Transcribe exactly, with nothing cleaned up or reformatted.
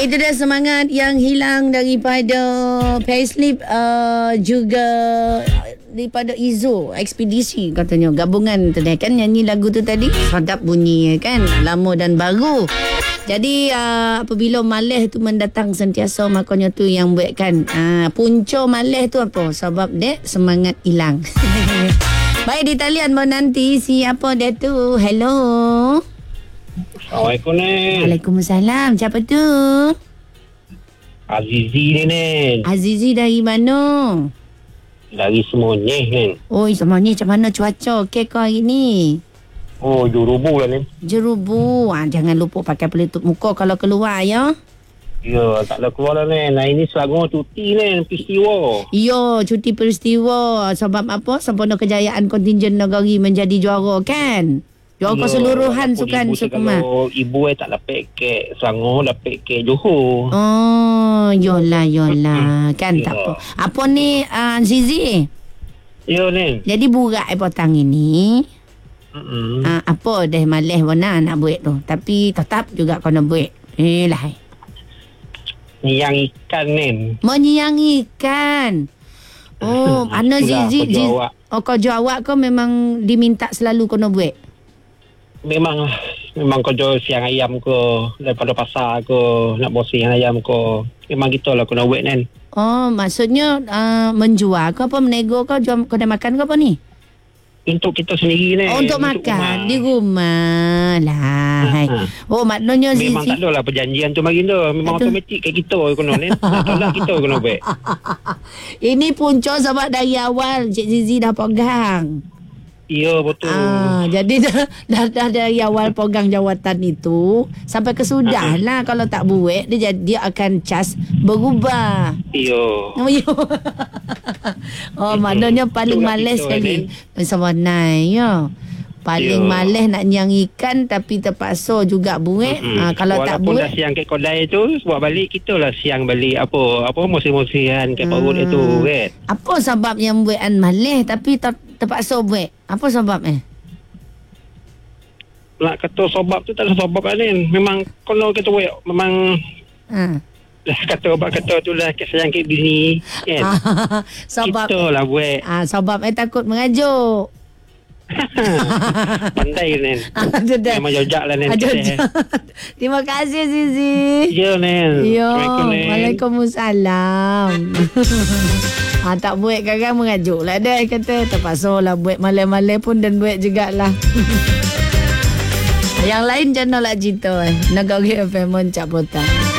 Itu dah semangat yang hilang daripada payslip uh, juga daripada Izo Ekspedisi katanya. Gabungan tu dah kan nyanyi lagu tu tadi. Sedap bunyi kan. Lama dan baru. Jadi uh, apabila malih tu mendatang sentiasa, makanya tu yang buatkan uh, punca malih tu apa? Sebab dek semangat hilang. Baik, di talian mau nanti siapa dia tu? Hello. Assalamualaikum, Nen. Waalaikumsalam. Siapa tu? Azizi ni, Nen. Azizi dari mana? Dari Semonyeh, Nen. Oh, Semonyeh macam mana cuaca? Okey kau hari ni? Oh, Jurubu lah, Nen. Jerubu. Ah, jangan lupa pakai pelitup muka kalau keluar, ya. Ya, tak ada keluar lah, Nen. Hari ni Selangor cuti, Nen. Peristiwa. Ya, cuti peristiwa. Sebab apa? Sempurna kejayaan kontingen negeri menjadi juara, kan? Juara Ya, keseluruhan walaupun sukan ibu Sukma. Kalau ibu eh tak dapat kek Selangor, dapat kek Johor. Oh, yolah, yolah. Kan Ya. tak apa. Apa ni, uh, Zizi? Ya, Nen. Jadi burak eh petang ini. Mm-mm. Uh, apa dah malih warna nak buat tu. Tapi tetap juga kena buat. Eh lah. Yang ikan, Nen. Menyiang ikan. Oh, mana Itulah Zizi? kerja Zizi. awak. Oh, kerja awak kau memang diminta selalu kena buat? Memang memang kerja siang ayam ke, daripada pasar ke, nak bersih ayam ke. Memang gitulah kena buat, Nen. Oh, maksudnya uh, menjual ke apa, menego ke, jual kedai makan ke apa ni? Untuk kita sendiri, Nen. Oh, untuk, untuk makan rumah. di rumah lah. Hai. Ha, ha. Oh, maknanya Memang Zizi. tak adalah perjanjian tu mari tu. Memang Aduh. automatik kat kita kena, Nen. Tak lah kita kena buat. Ini punca sebab dari awal Cik Zizi dah pegang. Ya, betul. Ah, jadi dah, dah, dah dari awal pegang jawatan itu sampai ke sudah lah. Kalau tak buat dia jadi dia akan cas berubah. Ya. Oh, yo. Oh, maknanya paling Itulah malas kita, sekali. Nen. Sama naik ya. Paling Ya. malas nak nyang ikan tapi terpaksa juga buat. Ah, kalau tak Walaupun buat dah siang kat kedai tu, buat balik kita lah siang balik apa apa musim-musiman kat perut dia tu, kan. apa sebab yang buatan malas tapi ter, terpaksa buat? Apa sebab eh? Nak kata sebab tu tak ada sebab lah, Nen. Memang kalau kita buat memang Ha. dah kata obat kata tu lah kat sayang kat bini, kan. sebab Kita lah buat. ah, sebab eh takut mengajuk. Pandai, Nen. Ada dah. Memang jojak lah, Nen. Ada Kita. dah. Terima kasih Zizi. Ya, Nen. Yo, Assalamualaikum, Nen. Waalaikumsalam. Ah, tak buat kadang mengajuk lah dah kata. Terpaksa lah buat malam-malam pun dan buat jugalah. Yang lain jangan nak cerita eh. Negeri F M Mencap Petang.